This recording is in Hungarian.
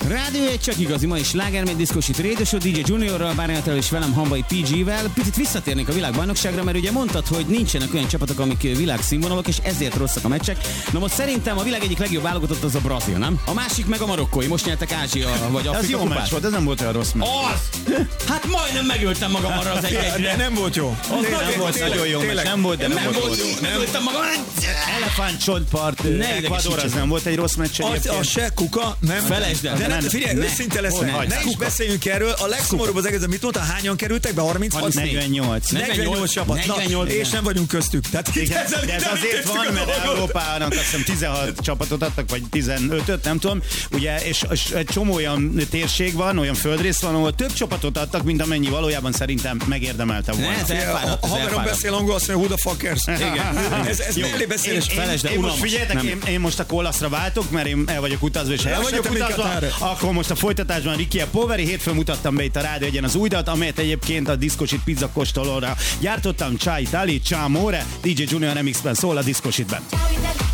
Rádió egy csak igazi, ma is slágermény diszkosít Rédesó, DJ Juniorral, Bárányától és velem Hamvai PG-vel. Picit visszatérnék a világbajnokságra, mert ugye mondtad, hogy nincsenek olyan csapatok, amik világszínvonalak, és ezért rosszak a meccsek. Na most szerintem a világ egyik legjobb válogatott az a brazil, nem? A másik meg a marokkói. Most nyertek Ázsia vagy Afrika kupát. Ez jó meccs volt, ez nem volt olyan rossz meccs. Az! Hát majdnem megöltem magam arra az egyre. Nem volt jó. Nem volt nagyon jó meccs, nem volt, de nem volt jó. Megöltem magam. Elefántcsontpart, Ecuador, az nem volt egy rossz meccs. A se kuka, nem. Felejtsd el. De nem, figyelj, őszinte leszek. Ne is beszéljünk erről. A legszomorúbb az egész, mit mondta, hányan kerültek be? 36? 48 csapat. És nem vagyunk köztük. Tehát de ez azért van, mert Európának azt hiszem 16 csapatot adtak, vagy 15-öt, nem tudom. Ugye, és egy csomó olyan térség van, olyan földrész van, ahol több csapatot adtak, mint amennyi valójában szerintem megérdemelte volna. A haverom beszél angol, azt mondja, who the fuckers. Igen. Ez mellé beszélés. Most figyeljetek, én most a Kolaszra váltok, mert én el vagyok utazva, és el vagyok utazva. Akkor most a folytatásban Ricky Poveri, hétfőn mutattam be itt a Rádió Egyen az újdat, amelyet egyébként a Diszkosit pizza kóstolóra gyártottam. Csá Itali, Csá More, DJ Junior MX-ben szól a Diszkositben.